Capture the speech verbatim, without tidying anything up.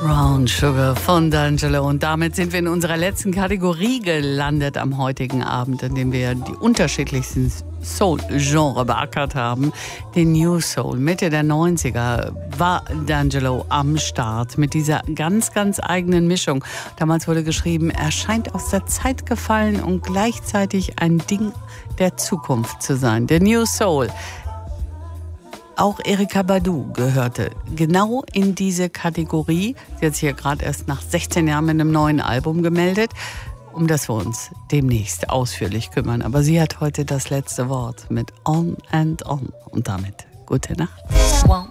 Brown Sugar von D'Angelo. Und damit sind wir in unserer letzten Kategorie gelandet am heutigen Abend, in dem wir die unterschiedlichsten Soul-Genre beackert haben. Den New Soul. Mitte der neunziger war D'Angelo am Start mit dieser ganz, ganz eigenen Mischung. Damals wurde geschrieben, er scheint aus der Zeit gefallen und gleichzeitig ein Ding der Zukunft zu sein. Der New Soul. Auch Erykah Badu gehörte genau in diese Kategorie. Sie hat sich ja gerade erst nach sechzehn Jahren mit einem neuen Album gemeldet, um das wir uns demnächst ausführlich kümmern. Aber sie hat heute das letzte Wort mit On and On. Und damit gute Nacht. One,